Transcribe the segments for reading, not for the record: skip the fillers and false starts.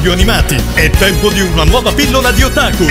radio animati. È tempo di una nuova pillola di otaku.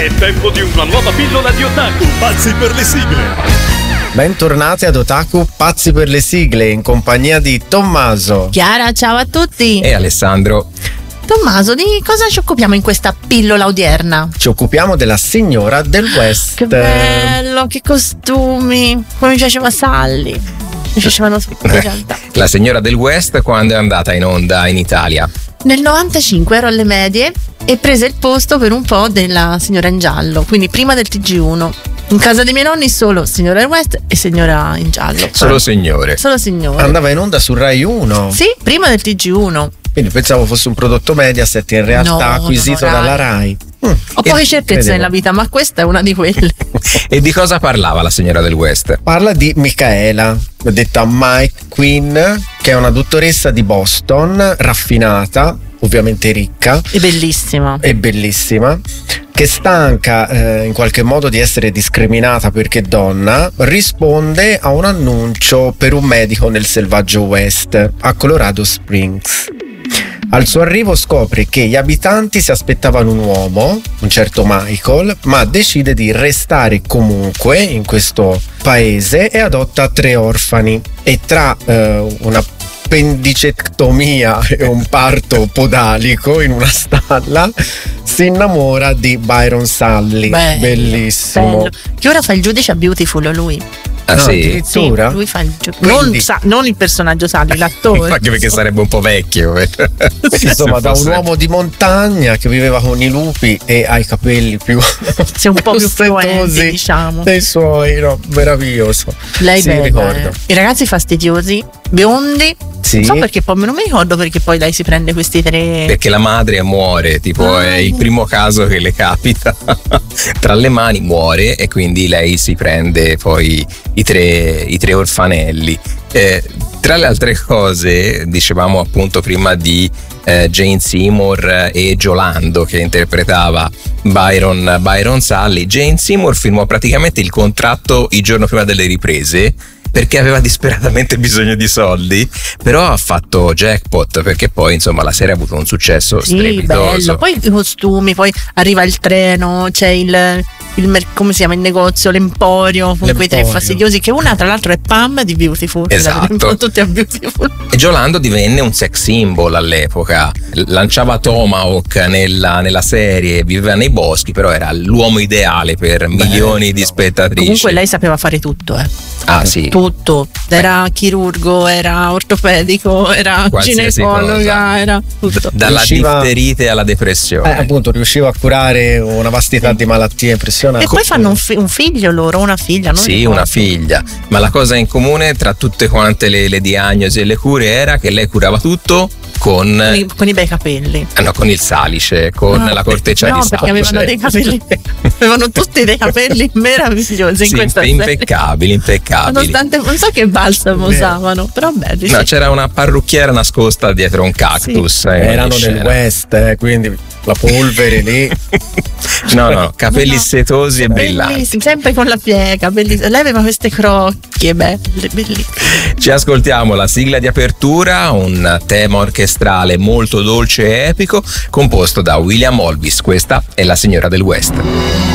Pazzi per le sigle. Bentornati ad Otaku Pazzi per le sigle, in compagnia di Tommaso, Chiara, ciao a tutti. E Alessandro. Tommaso, di cosa ci occupiamo in questa pillola odierna? Ci occupiamo della signora del West. Che bello, che costumi. Come mi piaceva Sally. Mi piacevano tutti in realtà. La signora del West quando è andata in onda in Italia? Nel 95 ero alle medie e prese il posto per un po' della signora in giallo, quindi prima del TG1. In casa dei miei nonni solo signora del West e signora in giallo. Solo signore. Solo signore. Andava in onda su Rai 1. Sì, prima del TG1. Quindi pensavo fosse un prodotto Mediaset, in realtà acquisito dalla Rai. Ho poche certezze nella vita, ma questa è una di quelle. E di cosa parlava la signora del West? Parla di Michaela, detta Mike Quinn, che è una dottoressa di Boston, raffinata, ovviamente ricca. È bellissima. È bellissima. Che stanca in qualche modo di essere discriminata perché donna, risponde a un annuncio per un medico nel selvaggio West, a Colorado Springs. Al suo arrivo scopre che gli abitanti si aspettavano un uomo, un certo Michael, ma decide di restare comunque in questo paese e adotta 3 orfani. E tra una appendicectomia e un parto podalico in una stalla si innamora di Byron Sully. Bellissimo. Bello. Che ora fa il giudice a Beautiful lui. Ah, sì? Addirittura? Sì, lui fa il Quindi... non il personaggio Sally, l'attore. Anche perché sarebbe un po' vecchio. Insomma, da un uomo di montagna che viveva con i lupi e ha i capelli più sei un po' più fluenti, diciamo, dei suoi, no? Meraviglioso. Lei sì, bella, ricordo. I ragazzi fastidiosi, biondi. Sì. Non so perché poi non mi ricordo perché poi lei si prende questi 3. Perché la madre muore, tipo è il primo caso che le capita tra le mani, muore e quindi lei si prende poi i tre orfanelli. Tra le altre cose, dicevamo appunto prima di Jane Seymour e Giolando che interpretava Byron Sully. Jane Seymour firmò praticamente il contratto il giorno prima delle riprese perché aveva disperatamente bisogno di soldi, però ha fatto jackpot perché poi insomma la serie ha avuto un successo strepitoso. Bello. Poi i costumi, poi arriva il treno, c'è il come si chiama il negozio, l'emporio con quei 3 fastidiosi, che una tra l'altro è Pam di Beautiful. Esatto. Tutti a Beautiful. E Giolando divenne un sex symbol all'epoca, lanciava Tomahawk nella serie, viveva nei boschi, però era l'uomo ideale per milioni di spettatrici. Comunque lei sapeva fare tutto, Ah sì. Tutto, era chirurgo, era ortopedico, era qualsiasi ginecologa, cosa. Era tutto. Dalla difterite alla depressione. Appunto, riusciva a curare una vastità di malattie impressionanti. E poi fanno un figlio loro, una figlia, non sì, una figlia. Ma la cosa in comune tra tutte quante le diagnosi e le cure era che lei curava tutto con i bei capelli. No, con il salice, con la corteccia di salice. No, perché avevano dei capelli. Avevano tutti dei capelli meravigliosi in questa impeccabili, impeccabili. Nonostante, non so che balsamo usavano, però belli. No, c'era una parrucchiera nascosta dietro un cactus. Sì. Erano nel West, quindi la polvere lì. No, capelli setosi e brillanti. Sempre con la piega, bellissima. Lei aveva queste crocchie belle, bellissime. Ci ascoltiamo la sigla di apertura, un tema orchestrale molto dolce e epico composto da William Olvis. Questa è la signora del West.